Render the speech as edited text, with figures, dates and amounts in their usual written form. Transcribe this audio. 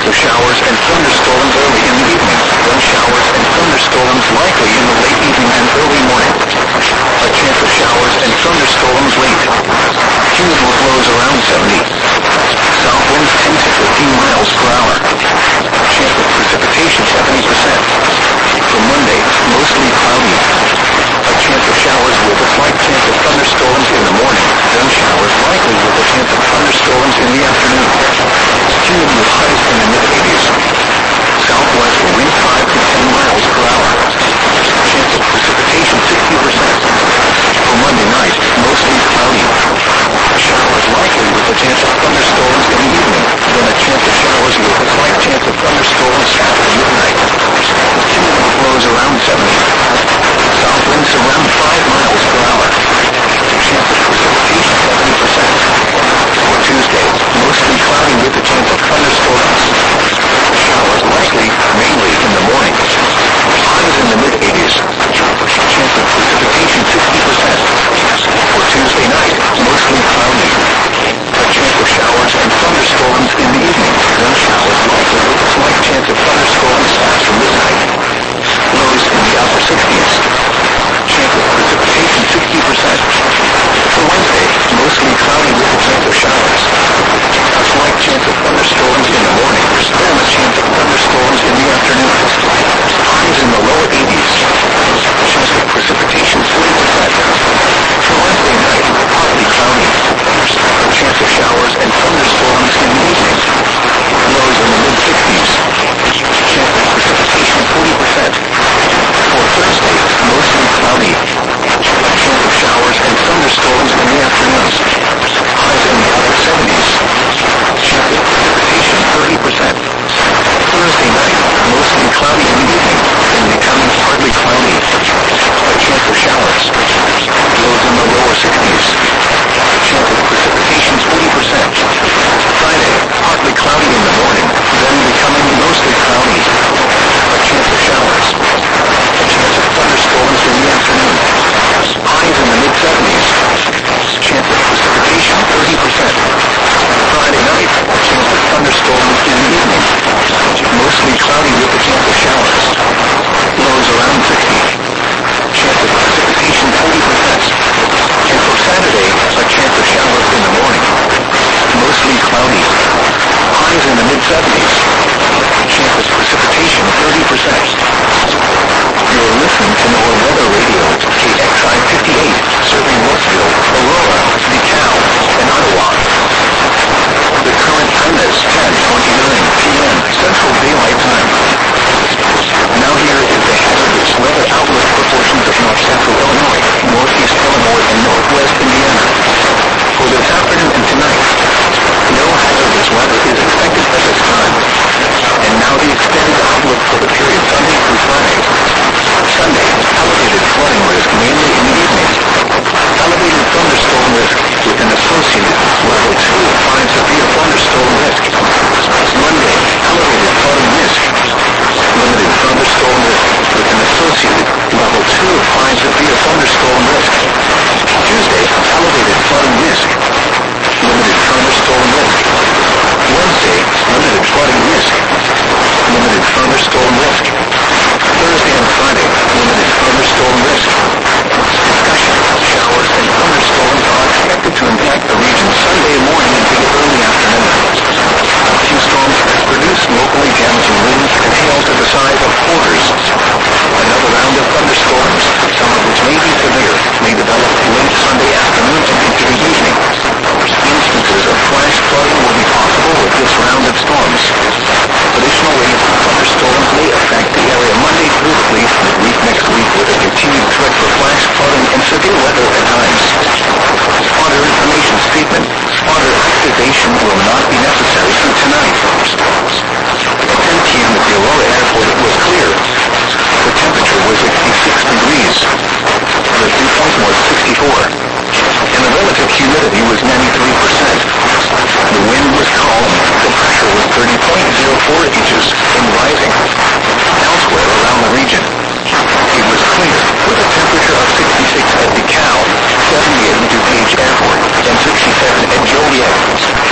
of showers and thunderstorms early in the evening, then showers and thunderstorms likely in the late evening and early morning. A chance of showers and thunderstorms late. Humid with lows around 70. South winds 10 to 15 miles per hour. Chance of precipitation 70%. For Monday, mostly cloudy. A chance of showers with a slight chance of thunderstorms in the morning, then showers likely with a chance of thunderstorms in the afternoon. Humid with highs in the mid-80s. Southwest wind 5 to 10 miles per hour. Chance of precipitation 60%. For Monday night, mostly cloudy. Showers likely with a chance of thunderstorms in the evening, then a chance of showers with a slight chance of thunderstorms after midnight. Humid with lows around 70. South winds around 5 miles per hour. Chance of precipitation 70%. For Tuesday, mostly cloudy with a chance of thunderstorms. Showers likely, mainly in the morning. Highs in the mid-80s. Chance of precipitation 60%. For Tuesday night, mostly cloudy. A chance of showers and thunderstorms in the evening, then showers likely with a slight chance of thunderstorms after midnight. Lows in the upper 60s. Chance of precipitation 60%. For Wednesday, mostly cloudy with a chance of showers. A slight chance of thunderstorms in the morning, then a chance of thunderstorms in the afternoon. Highs in the lower 80s. Chance of precipitation 40%. For Wednesday night, partly cloudy. A chance of showers and thunderstorms in the evening. Lows in the mid-60s. Chance of precipitation 40%. For Thursday, mostly cloudy. A chance of showers and thunderstorms in the afternoon. Highs in the upper 70s. Chance of precipitation 30%. Thursday night, mostly cloudy in the evening, then becoming partly cloudy. A chance of showers. Lows in the lower 60s. Chance of precipitation 40%. Friday, partly cloudy in the morning, then becoming mostly cloudy. A chance of showers. A chance of thunderstorms in the afternoon. Highs in the mid-70s. Chance of precipitation 30%. Friday night, a chance of thunderstorms in the evening. Mostly cloudy with a chance of showers. Lows around 60. Chance of precipitation 40%. And for Saturday, a chance of showers in the morning. Mostly cloudy. Highs in the mid-70s. Chance of precipitation 30%. You're listening to NOAA Weather Radio, KXI 58, serving Northville, Aurora, DeKalb, and Ottawa. The current time is 10:29 p.m. Central Daylight Time. Now here is the hazardous weather outlook for portions of north central Illinois, northeast Illinois, and northwest Indiana. For this afternoon and tonight, no hazardous weather is expected at this time. And now the extended outlook for the period Sunday through Friday. Sunday, elevated flooding risk mainly in the evening. Elevated thunderstorm risk with an associated level 2 of 5 severe thunderstorm risk. Monday, elevated flooding risk. Limited thunderstorm risk with an associated level 2 of 5 severe thunderstorm risk. Tuesday, elevated flooding risk. Limited thunderstorm risk. Wednesday, limited flooding risk. Limited thunderstorm risk. Thursday and Friday, limited thunderstorm risk. Discussion, showers and thunderstorms are expected to impact the region Sunday morning into the early afternoon. A few storms produce locally damaging winds and hail to the size of quarters. Another round of thunderstorms, some of which may be severe, may develop late Sunday afternoon and into the evening. Instances of flash flooding will be possible with this round of storms. Additional waves of thunderstorms may affect the area Monday through at least midweek next week with a continued threat for flash flooding and severe weather at times. Spotter information statement. Spotter activation will not be necessary through tonight. At 10 p.m. at the Aurora Airport it was clear. The temperature was 66 degrees. The dew point was 64. And the relative humidity was 93%.